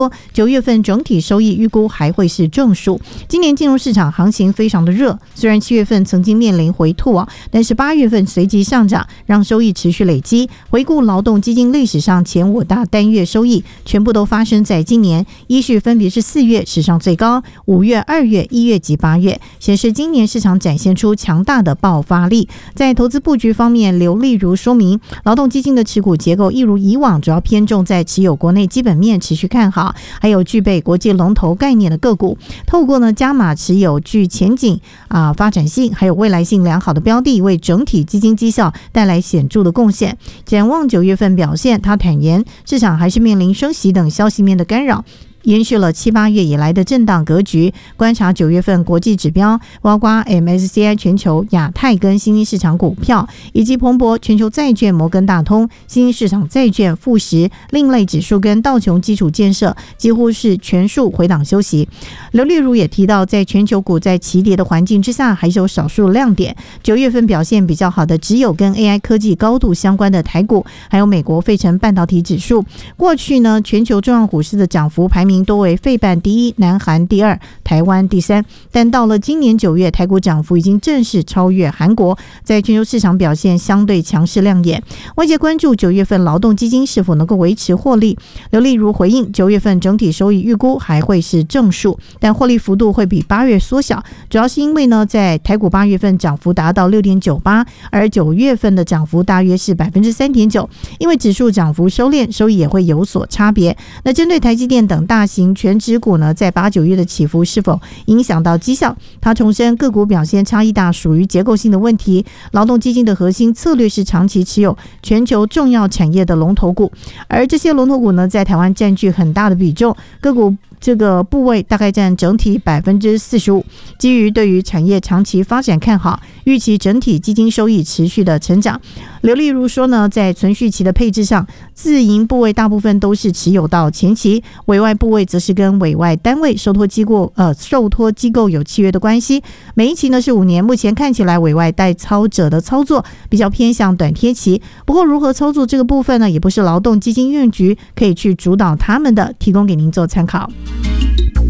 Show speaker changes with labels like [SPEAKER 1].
[SPEAKER 1] 9月份整体收益预估还会是正数。今年金融市场行情非常的热，虽然7月份曾经面临回吐但是8月份随即上涨，让收益持续累积。回顾劳动基金历史上前5大单月收益，全部都发生在今年，依序分别是4月史上最高、5月、2月、1月及8月，显示今年市场展现出强大的爆发力。在投资布局方面，刘丽如说明，劳动基金的持股结构一如以往，主要偏重在持有国内基本面持续看好，还有具备国际龙头概念的个股，透过加码持有具前景发展性还有未来性良好的标的，为整体基金绩效带来显著的贡献。展望9月份表现，他坦言市场还是面临升息等消息面的干扰，延续了7、8月以来的震荡格局。观察9月份国际指标，包括 MSCI 全球、亚太跟新兴市场股票，以及彭博全球债券、摩根大通、新兴市场债券、富时、另类指数跟道琼基础建设几乎是全数回档休息。刘丽如也提到，在全球股债齐跌的环境之下，还是有少数亮点。9月份表现比较好的只有跟 AI 科技高度相关的台股，还有美国费城半导体指数。过去呢，全球重要股市的涨幅排名多为费半第一、南韩第二、台湾第三，但到了今年9月，台股涨幅已经正式超越韩国，在全球市场表现相对强势亮眼。外界关注9月份劳动基金是否能够维持获利。刘丽如回应，9月份整体收益预估还会是正数，但获利幅度会比8月缩小，主要是因为呢，在台股8月份涨幅达到 6.98%， 而9月份的涨幅大约是 3.9%， 因为指数涨幅收敛，收益也会有所差别。那针对台积电等大型全指股呢，在8、9月的起伏是否影响到绩效？他重申个股表现差异大属于结构性的问题，劳动基金的核心策略是长期持有全球重要产业的龙头股，而这些龙头股呢，在台湾占据很大的比重，个股这个部位大概占整体 45%。 基于对于产业长期发展看好，预期整体基金收益持续的成长。刘丽如说呢，在存续期的配置上，自营部位大部分都是持有到前期，委外部位则是跟委外单位受托机构有契约的关系。每一期呢是5年，目前看起来委外代操者的操作比较偏向短贴期，不过如何操作这个部分呢，也不是劳动基金运局可以去主导他们的，提供给您做参考。